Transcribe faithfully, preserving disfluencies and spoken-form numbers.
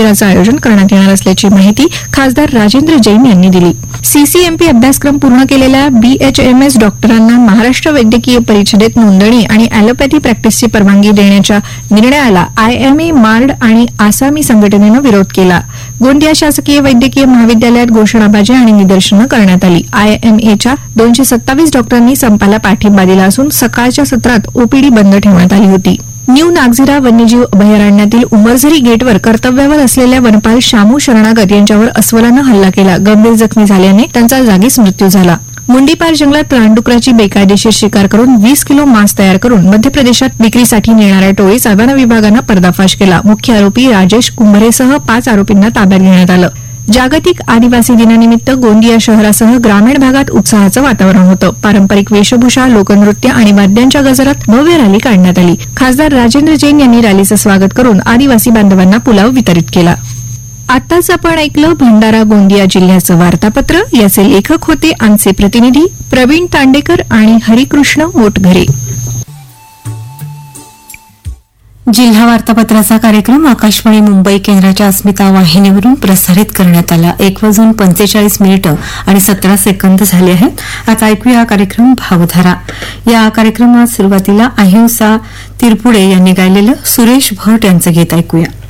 शिबिराचं आयोजन करण्यात येणार असल्याची माहिती खासदार राजेंद्र जैन यांनी दिली. सीसीएमपी अभ्यासक्रम पूर्ण केलेल्या बीएचएमएस डॉक्टरांना महाराष्ट्र वैद्यकीय परिषदेत नोंदणी आणि अॅलोपॅथी प्रॅक्टिसची परवानगी देण्याच्या निर्णयाला आयएमए, मार्ड आणि आसामी संघटनेनं विरोध केला. गोंदिया शासकीय वैद्यकीय महाविद्यालयात घोषणाबाजी आणि निदर्शनं करण्यात आली. आयएमएच्या दोनशे सत्तावीस डॉक्टरांनी संपाला पाठिंबा दिला असून सकाळच्या सत्रात ओपीडी बंद ठेवण्यात आली होती. न्यू नागझिरा वन्यजीव अभयारण्यातील उमरझरी गेटवर कर्तव्यावर असलेल्या वनपाल शामू शरणागत यांच्यावर अस्वलानं हल्ला केला. गंभीर जखमी झाल्याने त्यांचा जागीच मृत्यू झाला. मुंडीपार जंगलात रानडुकराची बेकायदेशीर शिकार करून वीस किलो मांस तयार करून मध्य प्रदेशात विक्रीसाठी नेणाऱ्या टोळीचा वन विभागानं पर्दाफाश केला. मुख्य आरोपी राजेश कुंभरेसह पाच आरोपींना ताब्यात घेण्यात आलं. जागतिक आदिवासी दिनानिमित्त गोंदिया शहरासह ग्रामीण भागात उत्साहाचं वातावरण होतं. पारंपरिक वेशभूषा, लोकनृत्य आणि वाद्यांच्या गजरात भव्य रॅली काढण्यात आली. खासदार राजेंद्र जैन यांनी रॅलीचं स्वागत करून आदिवासी बांधवांना पुलाव वितरित केला. आताच आपण ऐकलं भंडारा गोंदिया जिल्ह्याचं वार्तापत्र. याचे लेखक होते आमचे प्रतिनिधी प्रवीण तांडेकर आणि हरिकृष्ण मोटघरे. जिल्हा वार्तापत्राचा कार्यक्रम आकाशवाणी मुंबई केंद्राच्या अस्मिता वाहिनीवरून प्रसारित करण्यात आला. एक वाजून पंचेचाळीस मिनिटं आणि सतरा सेकंद झाले आहेत. आता ऐकूया हा कार्यक्रम भावधारा. या कार्यक्रमात सुरुवातीला अहिंसा तिरपुडे यांनी गायलेलं सुरेश भट यांचं गीत ऐकूया.